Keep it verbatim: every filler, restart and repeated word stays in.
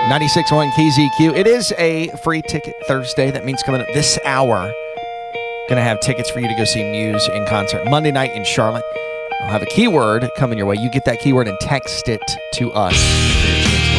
ninety-six point one K Z Q. It is a free ticket Thursday. That means coming up this hour, going to have tickets for you to go see Muse in concert Monday night in Charlotte. I'll have a keyword coming your way. You get that keyword and text it to us.